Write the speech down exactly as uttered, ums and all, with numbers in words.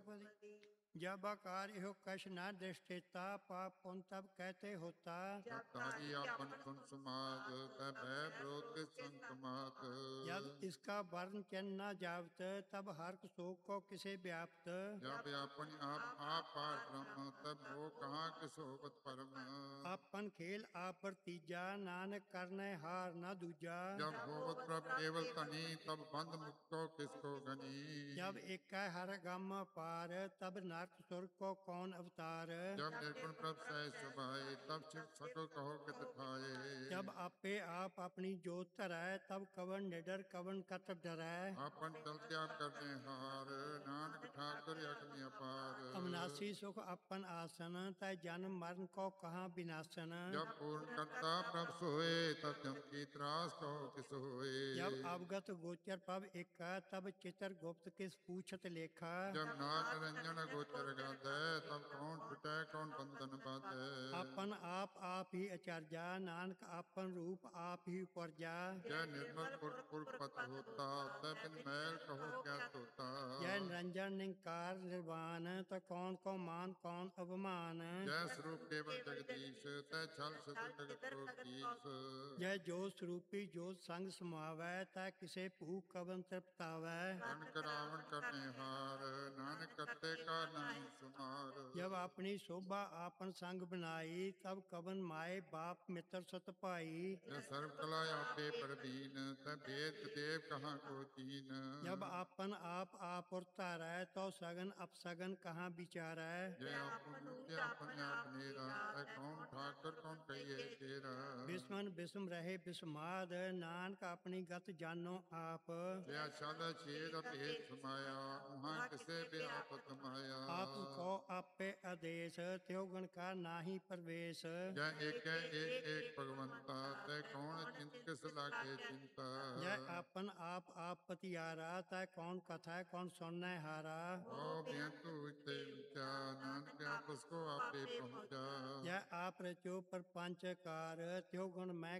अष्टपदी। जब आकार इहो कश न दृष्टेता पाप पुन तब कहते होता। जब तारी आपन सुन समाग तब है विरोध के संतमात। जब इसका वर्ण चिन्ह न जावत तब हर्क शोक को किसे व्याप्त। जब अपन आप आप पार ब्रह्म तब वो कहाँ किस होवत परम। आपन खेल आप तीजा नानक करने हार न दूजा। जब होवत प्रभ केवल तनी तब बंध मुक्तो किसको गनी। जब एक हर गम पार तब नरक सुर को कौन अवतार। जब निर्गुण प्रभ सह सुभाए तब शिव सकल कहो कित ठाए। जब आपे आप अपनी जोत धरै तब कवन निडर कवन कत डरै। आपन चल त्याग करने हार नानक ठाकुर अग्नि अपार। अविनाशी सुख अपन आसन तय जन्म मरण को कहाँ विनाशन। जब पूर्ण करता प्रभ सोए तब जम की त्रास कहो किस होए। जब अवगत गोचर पब एक तब चित्र गुप्त किस पूछत लेखा। जब नाग निरंजन गोचर गाधे तब कौन छुटे कौन बंधन बाधे। अपन आप आप ही अचर्या नानक अपन रूप आप ही उपरजा। जय निर्मल पुर पुर पत होता तब बिन मैल कहो क्या तोता। जय निरंजन निंकार निर्वाण तो कौन को मान कौन अवमान। जय स्वरूप केवल जगदीश तय छल सदन जगत को कीस। जय जोत स्वरूपी जोत संग समावै तय किसे भूख कवन तृप्तावै। कनक रावण करने हार नानक करते का नहीं सुमार। जब अपनी शोभा आपन संग बनाई तब कवन माए बाप मित्र सत भाई। जय सर्व कला आपे परदीन तब वेद देव कहाँ को तीन। जब आपन आप आप और तारै तो सगन अपसगन कहाँ विचारै। जय आपन ऊंचे अपने अपनेरा तय कौन ठाकुर कौन कहिए तेरा। बिस्मन बिस्म रहे बिस्माद नानक अपनी गत जानो आप। जय छल छेद भेद समाया वहाँ किसे व्यापत माया। आप को आपे आदेश त्यो गण का नाही प्रवेश। जय एक एक एक भगवंता तय कौन चिंत किस लागे चिंता। जय आपन आप आप पतियारा तय कौन कथा कौन सुनने हारा। ओ बेंतु इते विचा नानक आप उसको आपे पहुंचा। जय आप रचो प्रपंच कार त्यो गुण मैं